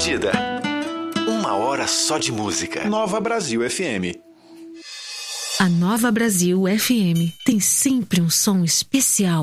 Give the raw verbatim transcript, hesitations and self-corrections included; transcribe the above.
Perdida. Uma hora só de música. Nova Brasil F M. A Nova Brasil F M tem sempre um som especial